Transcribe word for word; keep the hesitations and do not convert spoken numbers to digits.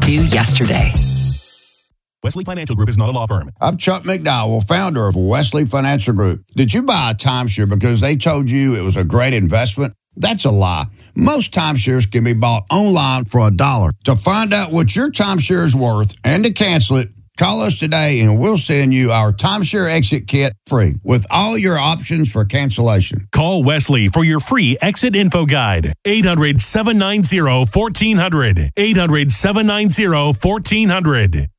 do yesterday. Wesley Financial Group is not a law firm. I'm Chuck McDowell, founder of Wesley Financial Group. Did you buy a timeshare because they told you it was a great investment? That's a lie. Most timeshares can be bought online for a dollar. To find out what your timeshare is worth and to cancel it, call us today and we'll send you our timeshare exit kit free with all your options for cancellation. Call Wesley for your free exit info guide. eight hundred, seven nine zero, one four zero zero. eight hundred, seven nine zero, one four zero zero.